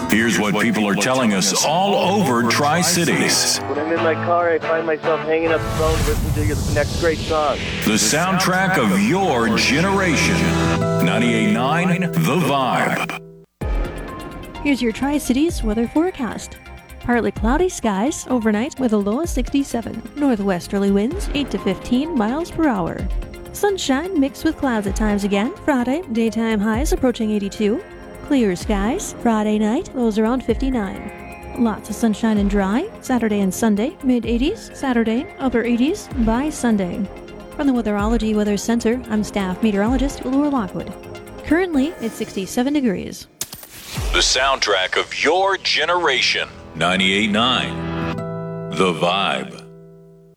Here's what people are telling us all over Tri-Cities. When I'm in my car, I find myself hanging up the phone listening to the next great song. The soundtrack of your generation. 98.9 The Vibe. Here's your Tri-Cities weather forecast. Partly cloudy skies overnight with a low of 67. Northwesterly winds 8 to 15 miles per hour. Sunshine mixed with clouds at times again. Friday, daytime highs approaching 82. Clear skies. Friday night, lows around 59. Lots of sunshine and dry. Saturday and Sunday, mid-80s. Saturday, upper 80s by Sunday. From the Weatherology Weather Center, I'm staff meteorologist Laura Lockwood. Currently, it's 67 degrees. The soundtrack of your generation. 98.9 The Vibe.